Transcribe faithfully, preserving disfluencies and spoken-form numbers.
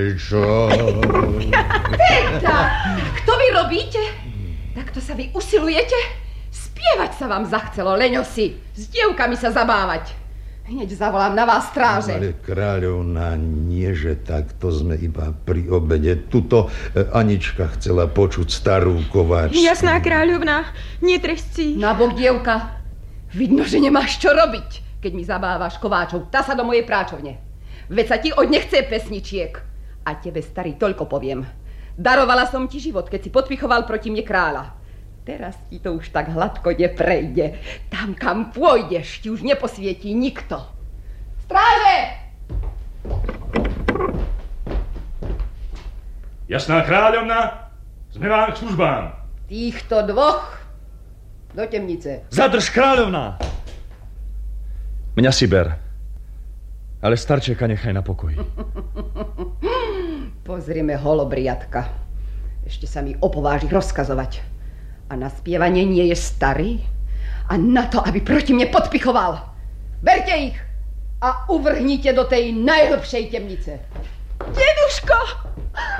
Čo? Teda, kto vy robíte? Takto sa vy usilujete? Spievať sa vám zachcelo, leňosi. S dievkami sa zabávať. Hneď zavolám na vás stráže. Ale kráľovna, nie, že takto sme iba pri obede. Tuto Anička chcela počuť starú kováčku. Jasná kráľovna, netresci. Nabok, dievka. Vidno, že nemáš čo robiť, keď mi zabávaš kováčov. Tá sa do mojej práčovne. Veď sa ti od nechce pesničiek. A tebe, starý, toľko poviem. Darovala som ti život, keď si podpichoval proti mne kráľa. Teraz ti to už tak hladko neprejde. Tam, kam pôjdeš, ti už neposvietí nikto. Stráže! Jasná kráľovna, sme vám k službám. Týchto dvoch do temnice. Zadrž, kráľovna! Mňa si ber, ale starčeka nechaj na pokoji. Pozrieme holobriatka. Ešte sa mi opováži rozkazovať. A na spievanie nie je starý? A na to, aby proti mne podpichoval. Berte ich a uvrhnite do tej najhlbšej temnice. Deduško!